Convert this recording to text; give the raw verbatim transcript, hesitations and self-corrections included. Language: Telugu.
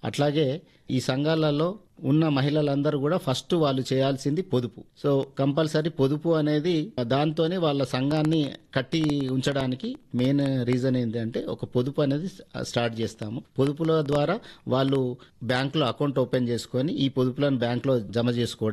అట్లాగే ఈ సంఘాలలో ఉన్న మహిళలందరూ కూడా ఫస్ట్ వాళ్ళు చేయాల్సింది పొదుపు. సో కంపల్సరీ పొదుపు అనేది దాంతోనే వాళ్ళ సంఘాన్ని కట్టి ఉంచడానికి మెయిన్ రీజన్ ఏంటంటే ఒక పొదుపు అనేది స్టార్ట్ చేస్తాము. పొదుపుల ద్వారా వాళ్ళు బ్యాంకులో అకౌంట్ ఓపెన్ చేసుకొని ఈ పొదుపులను బ్యాంకులో జమ చేసుకోవడం